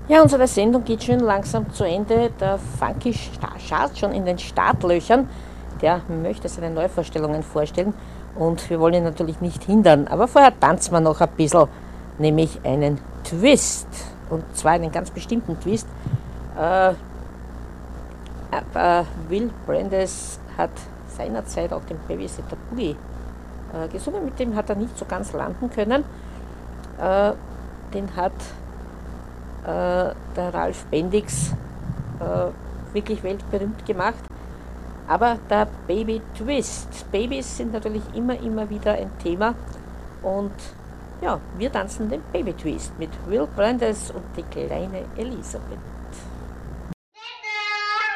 Ja, unsere Sendung geht schon langsam zu Ende. Der Funky schaut schon in den Startlöchern. Der möchte seine Neuvorstellungen vorstellen und wir wollen ihn natürlich nicht hindern. Aber vorher tanzen wir noch ein bisschen, nämlich einen Twist. Und zwar einen ganz bestimmten Twist. Äh, Will Brandes hat seinerzeit auch den Babysitter Boogie gesungen. Mit dem hat er nicht so ganz landen können. Den hat der Ralf Bendix wirklich weltberühmt gemacht. Aber der Baby Twist. Babys sind natürlich immer wieder ein Thema. Und ja, wir tanzen den Baby Twist mit Will Brandes und die kleine Elisabeth.